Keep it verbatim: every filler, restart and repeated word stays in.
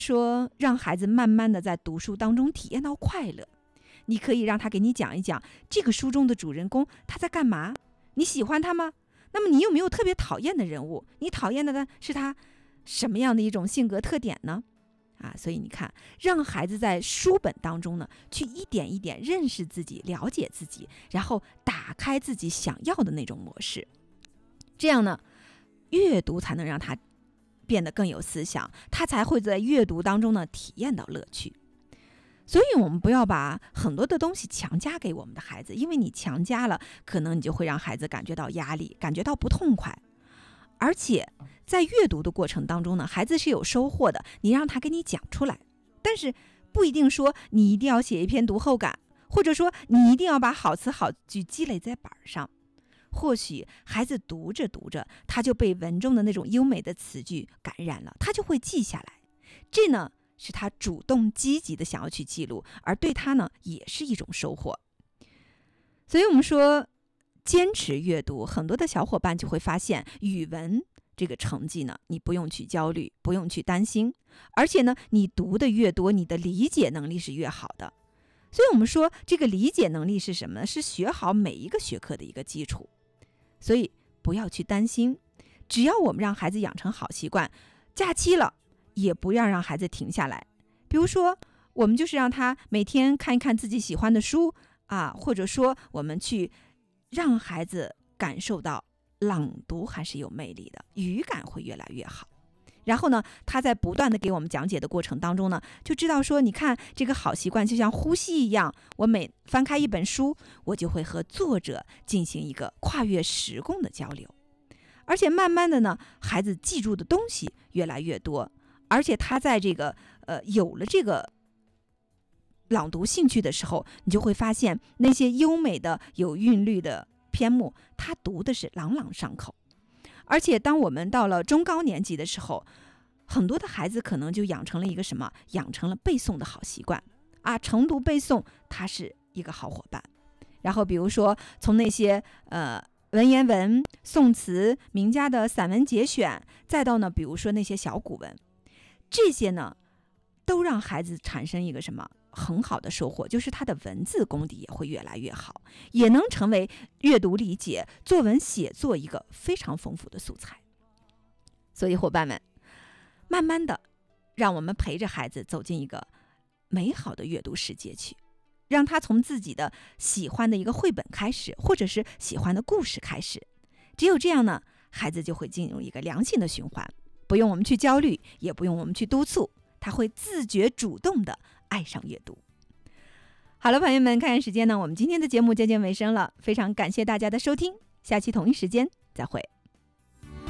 说让孩子慢慢的在读书当中体验到快乐。你可以让他给你讲一讲这个书中的主人公他在干嘛，你喜欢他吗？那么你有没有特别讨厌的人物？你讨厌的是他什么样的一种性格特点呢？啊，所以你看，让孩子在书本当中呢，去一点一点认识自己，了解自己，然后打开自己想要的那种模式。这样呢，阅读才能让他变得更有思想，他才会在阅读当中呢体验到乐趣。所以我们不要把很多的东西强加给我们的孩子，因为你强加了，可能你就会让孩子感觉到压力，感觉到不痛快。而且在阅读的过程当中呢，孩子是有收获的，你让他给你讲出来，但是不一定说你一定要写一篇读后感，或者说你一定要把好词好句积累在板上。或许孩子读着读着，他就被文中的那种优美的词句感染了，他就会记下来。这呢是他主动积极的想要去记录，而对他呢也是一种收获。所以我们说坚持阅读，很多的小伙伴就会发现语文这个成绩呢，你不用去焦虑，不用去担心，而且呢你读的越多，你的理解能力是越好的。所以我们说这个理解能力是什么呢？是学好每一个学科的一个基础。所以不要去担心，只要我们让孩子养成好习惯，假期了也不要让孩子停下来。比如说我们就是让他每天看一看自己喜欢的书啊，或者说我们去让孩子感受到朗读还是有魅力的，语感会越来越好。然后呢，他在不断的给我们讲解的过程当中呢，就知道说，你看这个好习惯就像呼吸一样，我每翻开一本书，我就会和作者进行一个跨越时空的交流。而且慢慢的呢，孩子记住的东西越来越多，而且他在这个呃有了这个朗读兴趣的时候，你就会发现那些优美的有韵律的篇目，他读的是朗朗上口。而且当我们到了中高年级的时候，很多的孩子可能就养成了一个什么？养成了背诵的好习惯啊！晨读背诵，他是一个好伙伴。然后比如说从那些呃文言文、宋词、名家的散文节选，再到呢，比如说那些小古文，这些呢，都让孩子产生一个什么很好的收获，就是他的文字功底也会越来越好，也能成为阅读理解、作文写作一个非常丰富的素材。所以伙伴们，慢慢的让我们陪着孩子走进一个美好的阅读世界去，让他从自己的喜欢的一个绘本开始，或者是喜欢的故事开始。只有这样呢，孩子就会进入一个良性的循环，不用我们去焦虑，也不用我们去督促，他会自觉主动的爱上阅读。好了，朋友们，看看时间呢，我们今天的节目接近尾声了，非常感谢大家的收听，下期同一时间再会。